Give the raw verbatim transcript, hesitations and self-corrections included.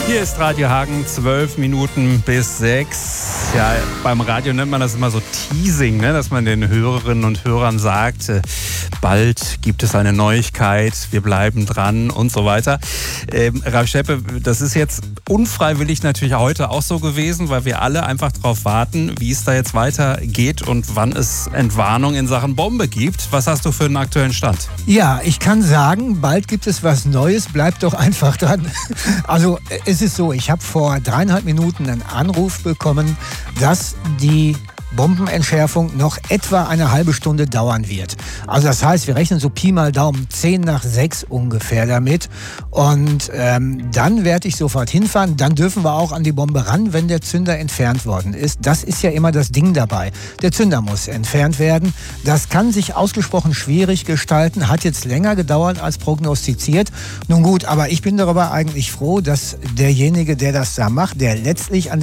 Hier ist Radio Hagen, zwölf Minuten bis sechs. Ja, beim Radio nennt man das immer so Teasing, ne? Dass man den Hörerinnen und Hörern sagt, äh, bald gibt es eine Neuigkeit, wir bleiben dran und so weiter. Ähm, Ralf Scheppe, das ist jetzt unfreiwillig natürlich heute auch so gewesen, weil wir alle einfach darauf warten, wie es da jetzt weitergeht und wann es Entwarnung in Sachen Bombe gibt. Was hast du für einen aktuellen Stand? Ja, ich kann sagen, bald gibt es was Neues, bleibt doch einfach dran. Also es ist so, ich habe vor dreieinhalb Minuten einen Anruf bekommen, dass die Bombenentschärfung noch etwa eine halbe Stunde dauern wird. Also das heißt, wir rechnen so Pi mal Daumen zehn nach sechs ungefähr damit. Und ähm, dann werde ich sofort hinfahren. Dann dürfen wir auch an die Bombe ran, wenn der Zünder entfernt worden ist. Das ist ja immer das Ding dabei. Der Zünder muss entfernt werden. Das kann sich ausgesprochen schwierig gestalten. Hat jetzt länger gedauert als prognostiziert. Nun gut, aber ich bin darüber eigentlich froh, dass derjenige, der das da macht, der letztlich an